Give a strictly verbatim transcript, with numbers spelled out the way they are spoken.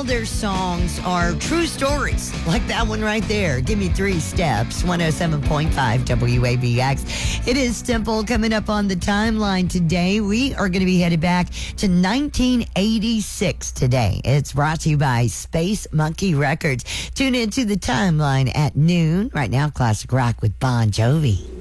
their songs are true stories, like that one right there. Give me three steps. one oh seven point five W A B X. It is Temple coming up on the timeline today. We are going to be headed back to nineteen eighty-six today. It's brought to you by Space Monkey Records. Tune into the timeline at noon. Right now, classic rock with Bon Jovi.